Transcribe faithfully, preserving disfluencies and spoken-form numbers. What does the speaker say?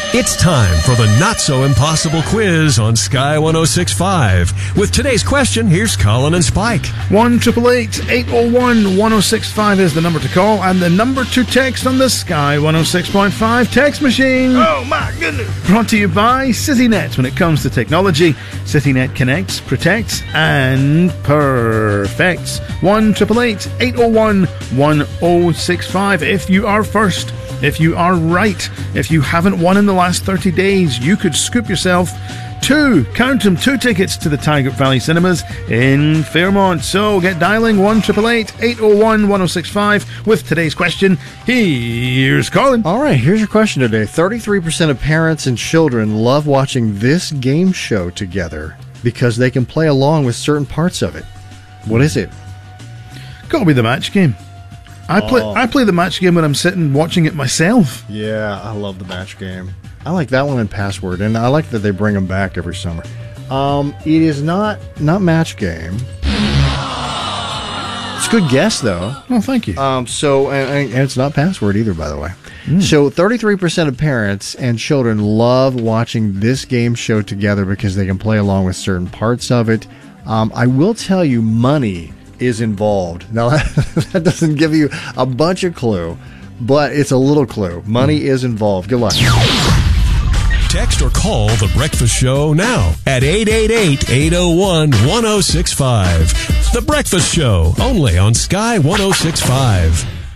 It's time for the not-so-impossible quiz on Sky one oh six point five. With today's question, here's Colin and Spike. one eight eight eight, eight oh one, one oh six five is the number to call, and the number to text on the Sky one oh six point five text machine. Oh, my goodness. Brought to you by CityNet. When it comes to technology, CityNet connects, protects, and perfects. one eight eight eight, eight oh one, one oh six five. If you are first, if you are right, if you haven't won in the last thirty days, you could scoop yourself two, count them, two tickets to the Tygart Valley Cinemas in Fairmont. So get dialing one eight eight eight, eight oh one, one oh six five with today's question. Here's Colin. All right, here's your question today. thirty-three percent of parents and children love watching this game show together because they can play along with certain parts of it. What is it? Gotta be the match game. I play Oh. I play the match game when I'm sitting watching it myself. Yeah, I love the match game. I like that one in Password, and I like that they bring them back every summer. Um, it is not not match game. It's a good guess, though. Oh, thank you. Um, so, and, and it's not Password either, by the way. Mm. So, thirty-three percent of parents and children love watching this game show together because they can play along with certain parts of it. Um, I will tell you, money is involved. Now, that doesn't give you a bunch of clue, but it's a little clue. Money mm. is involved. Good luck. Text or call The Breakfast Show now at eight eight eight, eight oh one, one oh six five. The Breakfast Show, only on Sky one oh six point five.